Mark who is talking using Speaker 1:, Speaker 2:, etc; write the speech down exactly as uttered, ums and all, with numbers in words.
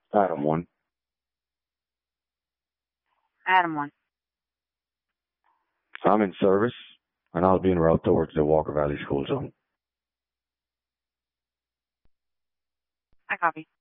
Speaker 1: Adam one.
Speaker 2: Adam one.
Speaker 1: I'm in service, and I'll be en route towards the Walker Valley School Zone.
Speaker 2: I copy.